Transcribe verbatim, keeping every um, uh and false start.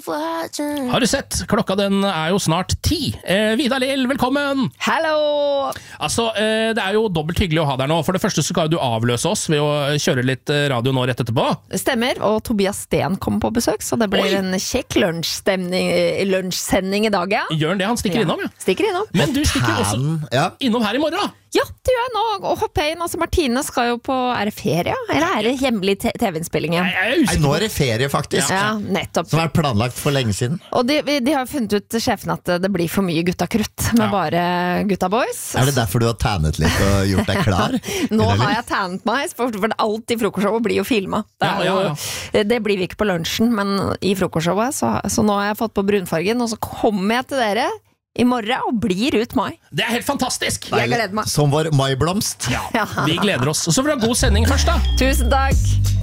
Har du sett? Klokka den er jo snart ti. Eh, Vidar Lill, velkommen! Hallo! Altså, eh, det er jo dobbelt hyggelig å ha deg nå. For det første så skal du avløse oss ved å kjøre litt radio nå rett etterpå. Det stemmer, og Tobias Sten kommer på besøk, så det blir Oi. en kjekk lunsjsending i dag, ja. Gjør han det? Han stikker ja. innom, ja. Stikker innom. Men du stikker også ja. innom her i morgen, da. Ja, det gjør jeg nå, og hoppe inn. Altså, Martine skal jo på, er det ferie? Eller er det hjemlig T V-innspilling igjen? Nei, nå er det ferie faktisk. Ja, nettopp. Som er planlagt for lenge siden. Og de, de har funnet ut, sjefen, at det blir for mye gutta-krutt med ja. bare gutta-boys. Er det derfor du har tannet litt og gjort deg klar? Nå har jeg tannet meg, for, for alt i frokostshowet blir jo filmet. Det, ja, ja, ja. det blir vi ikke på lunsjen, men i frokostshowet, så, så nå har jeg fått på brunfargen, og så kommer jeg til dere i morgen og blir ut mai. Det er helt fantastisk! Jeg gleder meg. Som vår maiblomst. Ja, vi gleder oss. Og så får du ha god sending først, da. Tusen takk!